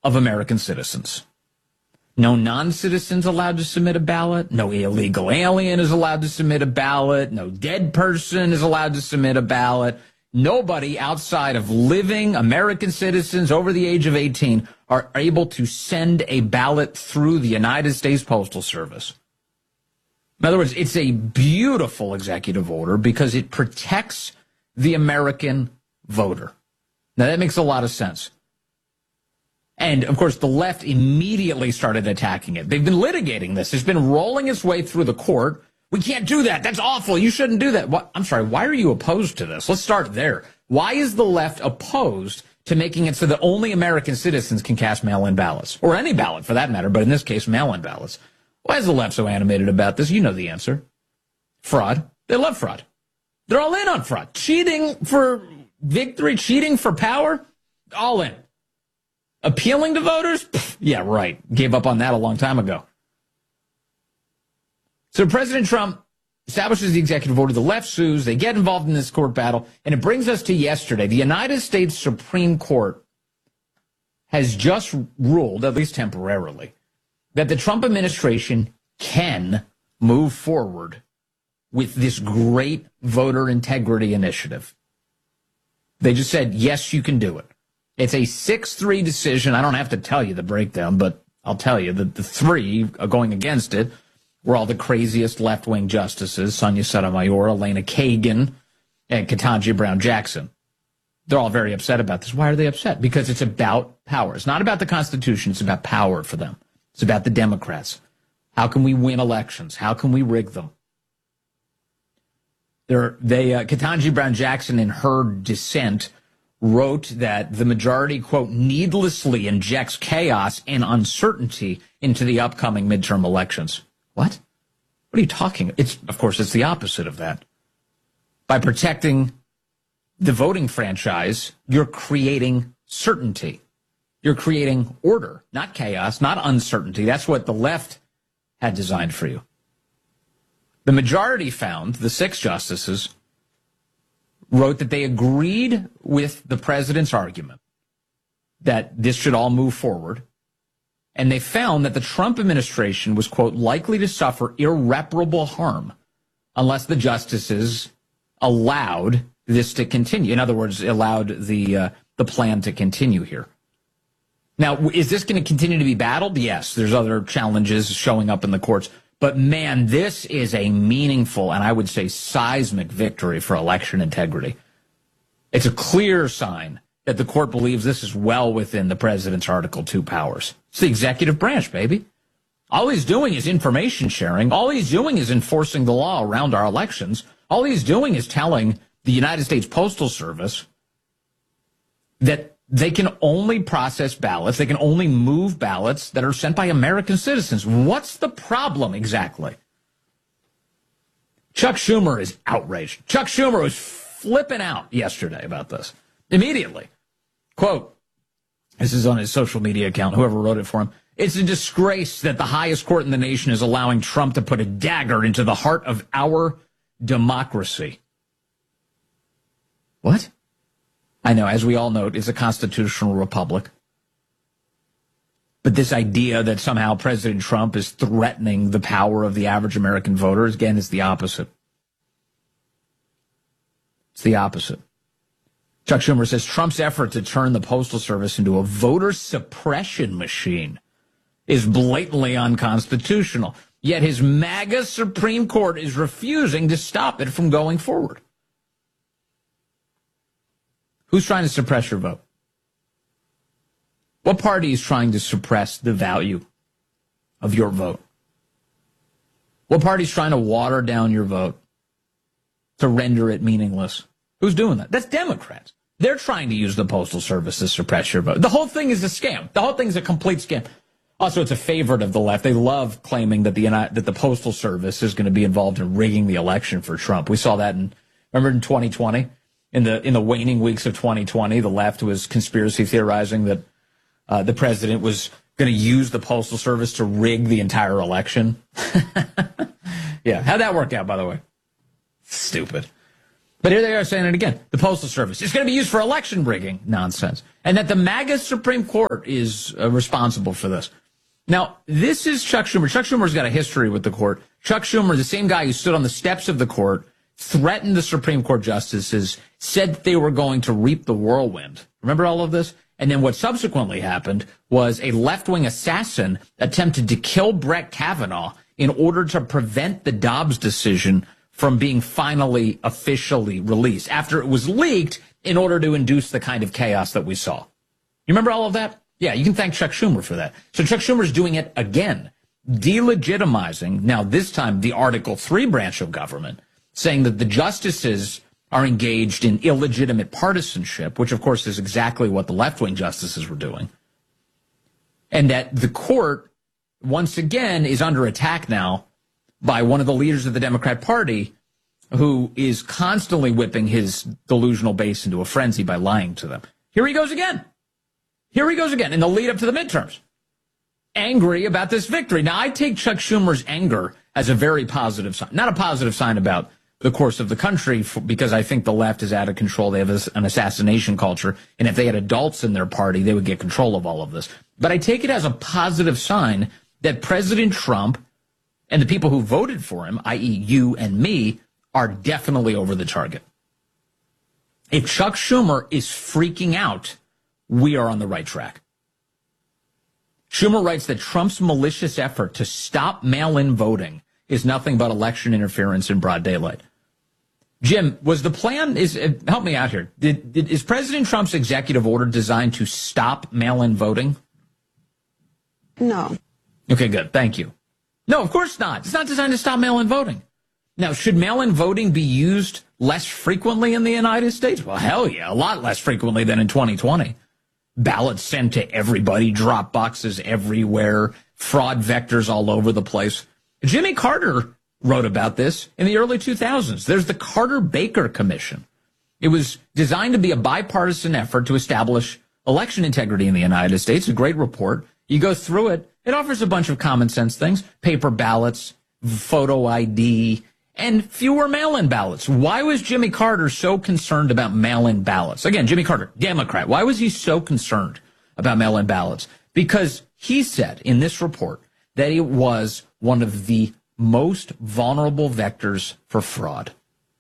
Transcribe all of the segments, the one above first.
of American citizens. No non-citizens allowed to submit a ballot. No illegal alien is allowed to submit a ballot. No dead person is allowed to submit a ballot. Nobody outside of living American citizens over the age of 18 are able to send a ballot through the United States Postal Service. In other words, it's a beautiful executive order because it protects the American voter. Now, that makes a lot of sense. And, of course, the left immediately started attacking it. They've been litigating this. It's been rolling its way through the court. We can't do that. That's awful. You shouldn't do that. I'm sorry. Why are you opposed to this? Let's start there. Why is the left opposed to making it so that only American citizens can cast mail-in ballots? Or any ballot, for that matter, but in this case, mail-in ballots. Why is the left so animated about this? You know the answer. Fraud. They love fraud. They're all in on fraud. Cheating for victory, cheating for power, all in. Appealing to voters? Pfft, yeah, right. Gave up on that a long time ago. So President Trump establishes the executive order. The left sues. They get involved in this court battle. And it brings us to yesterday. The United States Supreme Court has just ruled, at least temporarily, that the Trump administration can move forward with this great voter integrity initiative. They just said, yes, you can do it. It's a 6-3 decision. I don't have to tell you the breakdown, but I'll tell you that the three going against it were all the craziest left-wing justices, Sonia Sotomayor, Elena Kagan, and Ketanji Brown Jackson. They're all very upset about this. Why are they upset? Because it's about power. It's not about the Constitution. It's about power for them. It's about the Democrats. How can we win elections? How can we rig them? Ketanji Brown Jackson, in her dissent, wrote that the majority, quote, needlessly injects chaos and uncertainty into the upcoming midterm elections. What? What are you talking? Of course, it's the opposite of that. By protecting the voting franchise, you're creating certainty. You're creating order, not chaos, not uncertainty. That's what the left had designed for you. The majority found, the 6 justices, wrote that they agreed with the president's argument that this should all move forward. And they found that the Trump administration was, quote, likely to suffer irreparable harm unless the justices allowed this to continue. In other words, allowed the plan to continue here. Now, is this going to continue to be battled? Yes, there's other challenges showing up in the courts. But, man, this is a meaningful and I would say seismic victory for election integrity. It's a clear sign that the court believes this is well within the president's Article 2 powers. It's the executive branch, baby. All he's doing is information sharing. All he's doing is enforcing the law around our elections. All he's doing is telling the United States Postal Service that they can only process ballots, they can only move ballots that are sent by American citizens. What's the problem exactly? Chuck Schumer is outraged. Chuck Schumer was flipping out yesterday about this. Immediately. Quote, this is on his social media account, whoever wrote it for him. It's a disgrace that the highest court in the nation is allowing Trump to put a dagger into the heart of our democracy. What? I know, as we all know, it's a constitutional republic. But this idea that somehow President Trump is threatening the power of the average American voter, again, is the opposite. It's the opposite. Chuck Schumer says Trump's effort to turn the Postal Service into a voter suppression machine is blatantly unconstitutional. Yet his MAGA Supreme Court is refusing to stop it from going forward. Who's trying to suppress your vote? What party is trying to suppress the value of your vote? What party is trying to water down your vote to render it meaningless? Who's doing that? That's Democrats. They're trying to use the Postal Service to suppress your vote. The whole thing is a scam. The whole thing is a complete scam. Also, it's a favorite of the left. They love claiming that the Postal Service is going to be involved in rigging the election for Trump. We saw that remember in 2020? In the waning weeks of 2020, the left was conspiracy theorizing that the president was going to use the Postal Service to rig the entire election. Yeah, how'd that work out, by the way? Stupid. But here they are saying it again. The Postal Service is going to be used for election rigging nonsense. And that the MAGA Supreme Court is responsible for this. Now, this is Chuck Schumer. Chuck Schumer's got a history with the court. Chuck Schumer, the same guy who stood on the steps of the court, threatened the Supreme Court justices, said that they were going to reap the whirlwind. Remember all of this? And then what subsequently happened was a left-wing assassin attempted to kill Brett Kavanaugh in order to prevent the Dobbs decision from being finally officially released after it was leaked in order to induce the kind of chaos that we saw. You remember all of that? Yeah, you can thank Chuck Schumer for that. So Chuck Schumer's doing it again, delegitimizing, now this time, the Article 3 branch of government, saying that the justices are engaged in illegitimate partisanship, which, of course, is exactly what the left-wing justices were doing. And that the court, once again, is under attack now by one of the leaders of the Democrat Party who is constantly whipping his delusional base into a frenzy by lying to them. Here he goes again. Here he goes again in the lead up to the midterms. Angry about this victory. Now, I take Chuck Schumer's anger as a very positive sign. Not a positive sign about the course of the country, because I think the left is out of control. They have an assassination culture. And if they had adults in their party, they would get control of all of this. But I take it as a positive sign that President Trump and the people who voted for him, i.e. you and me, are definitely over the target. If Chuck Schumer is freaking out, we are on the right track. Schumer writes that Trump's malicious effort to stop mail-in voting is nothing but election interference in broad daylight. Jim, was the plan, help me out here, is President Trump's executive order designed to stop mail-in voting? No. Okay, good. Thank you. No, of course not. It's not designed to stop mail-in voting. Now, should mail-in voting be used less frequently in the United States? Well, hell yeah, a lot less frequently than in 2020. Ballots sent to everybody, drop boxes everywhere, fraud vectors all over the place. Jimmy Carter wrote about this in the early 2000s. There's the Carter-Baker Commission. It was designed to be a bipartisan effort to establish election integrity in the United States. A great report. You go through it. It offers a bunch of common sense things, paper ballots, photo ID, and fewer mail-in ballots. Why was Jimmy Carter so concerned about mail-in ballots? Again, Jimmy Carter, Democrat. Why was he so concerned about mail-in ballots? Because he said in this report that it was one of the most vulnerable vectors for fraud.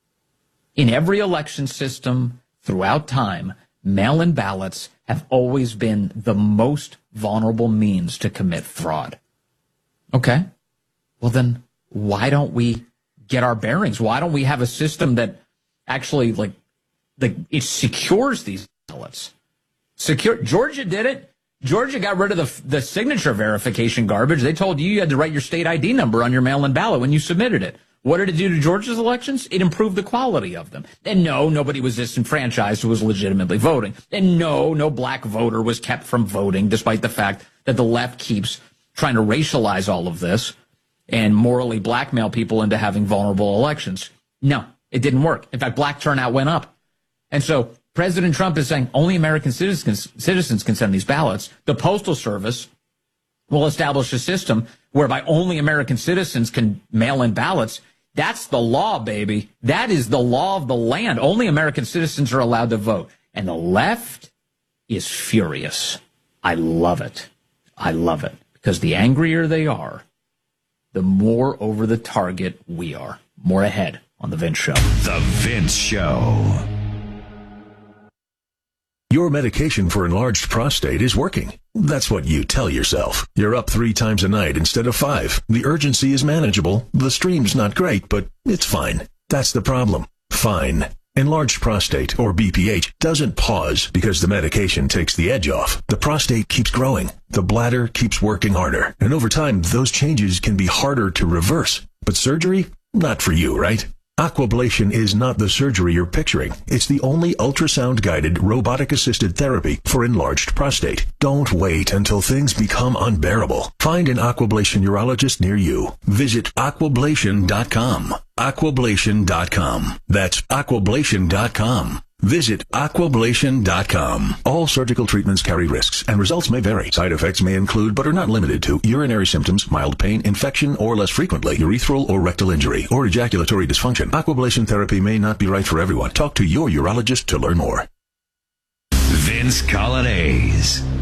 In every election system throughout time, mail-in ballots have always been the most vulnerable means to commit fraud. Okay. Well, then why don't we get our bearings? Why don't we have a system that actually like it secures these ballots? Georgia did it. Georgia got rid of the signature verification garbage. They told you had to write your state ID number on your mail-in ballot when you submitted it. What did it do to Georgia's elections? It improved the quality of them. And no, nobody was disenfranchised who was legitimately voting. And no black voter was kept from voting, despite the fact that the left keeps trying to racialize all of this and morally blackmail people into having vulnerable elections. No, it didn't work. In fact, black turnout went up. And so President Trump is saying only American citizens can send these ballots. The Postal Service will establish a system whereby only American citizens can mail in ballots. That's the law, baby. That is the law of the land. Only American citizens are allowed to vote. And the left is furious. I love it. I love it. Because the angrier they are, the more over the target we are. More ahead on The Vince Show. The Vince Show. Your medication for enlarged prostate is working. That's what you tell yourself. You're up 3 times a night instead of 5. The urgency is manageable. The stream's not great, but it's fine. That's the problem. Fine. Enlarged prostate, or BPH, doesn't pause because the medication takes the edge off. The prostate keeps growing. The bladder keeps working harder. And over time, those changes can be harder to reverse. But surgery? Not for you, right? Aquablation is not the surgery you're picturing. It's the only ultrasound-guided, robotic-assisted therapy for enlarged prostate. Don't wait until things become unbearable. Find an Aquablation urologist near you. Visit aquablation.com. Aquablation.com. That's aquablation.com. Visit Aquablation.com. All surgical treatments carry risks, and results may vary. Side effects may include, but are not limited to, urinary symptoms, mild pain, infection, or less frequently, urethral or rectal injury, or ejaculatory dysfunction. Aquablation therapy may not be right for everyone. Talk to your urologist to learn more. Vince Coglianese.